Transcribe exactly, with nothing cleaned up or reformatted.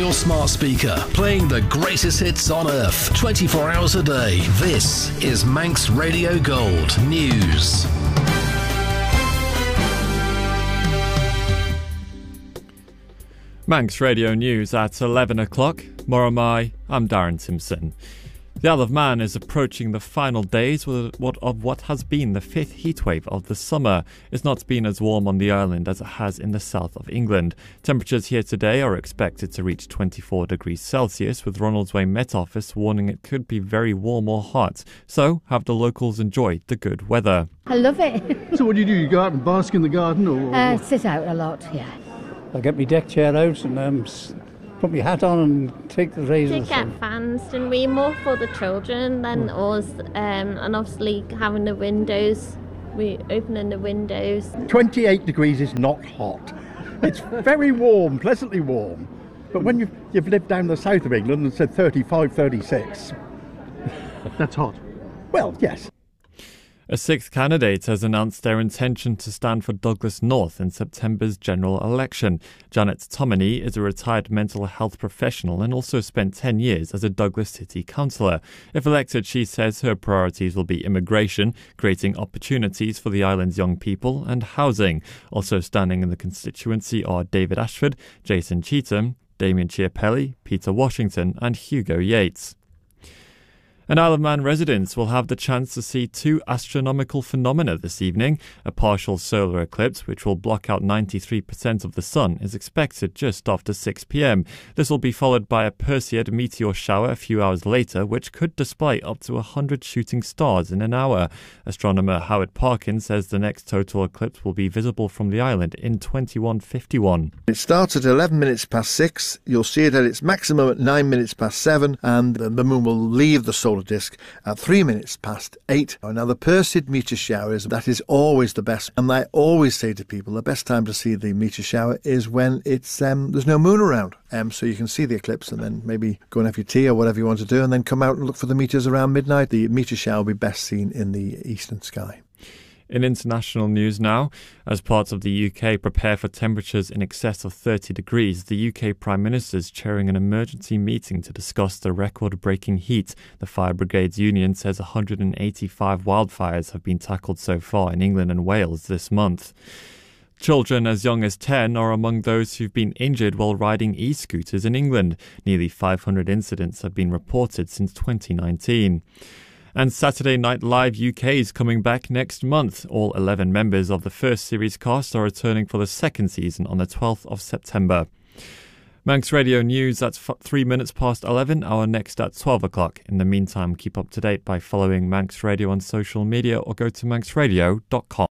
your smart speaker, playing the greatest hits on earth, twenty-four hours a day. This is Manx Radio Gold News. Manx Radio News at eleven o'clock. Moramai, I'm Darren Simpson. The Isle of Man is approaching the final days of what has been the fifth heatwave of the summer. It's not been as warm on the island as it has in the south of England. Temperatures here today are expected to reach twenty-four degrees Celsius, with Ronaldsway Met Office warning it could be very warm or hot. So, have the locals enjoyed the good weather? I love it. So what do you do? You go out and bask in the garden? or, or uh, Sit out a lot, yeah. I'll get my deck chair out and um, put my hat on and take the rays. To get fans, and we more for the children than oh. us, um, and obviously having the windows, we opening the windows. twenty-eight degrees is not hot. It's very warm, pleasantly warm. But when you've, you've lived down the south of England and said thirty-five, thirty-six... That's hot. Well, yes. A sixth candidate has announced their intention to stand for Douglas North in September's general election. Janet Tominey is a retired mental health professional and also spent ten years as a Douglas City councillor. If elected, she says her priorities will be immigration, creating opportunities for the island's young people, and housing. Also standing in the constituency are David Ashford, Jason Cheetham, Damien Chiapelli, Peter Washington and Hugo Yates. And Isle of Man residents will have the chance to see two astronomical phenomena this evening. A partial solar eclipse, which will block out ninety-three percent of the sun, is expected just after six p.m. This will be followed by a Perseid meteor shower a few hours later, which could display up to one hundred shooting stars in an hour. Astronomer Howard Parkin says the next total eclipse will be visible from the island in twenty-one fifty-one. It starts at eleven minutes past six. You'll see it at its maximum at nine minutes past seven, and the moon will leave the solar disk at three minutes past eight. Now, the Perseid meteor showers, that is always the best, and I always say to people the best time to see the meteor shower is when it's um, there's no moon around, um, so you can see the eclipse and then maybe go and have your tea or whatever you want to do, and then come out and look for the meteors around midnight. The meteor shower will be best seen in the eastern sky. In international news now, as parts of the U K prepare for temperatures in excess of thirty degrees, the U K Prime Minister is chairing an emergency meeting to discuss the record-breaking heat. The Fire Brigades Union says one hundred eighty-five wildfires have been tackled so far in England and Wales this month. Children as young as ten are among those who've been injured while riding e-scooters in England. Nearly five hundred incidents have been reported since twenty nineteen. And Saturday Night Live U K is coming back next month. All eleven members of the first series cast are returning for the second season on the twelfth of September. Manx Radio News at f- three minutes past eleven, our next at twelve o'clock. In the meantime, keep up to date by following Manx Radio on social media or go to manx radio dot com.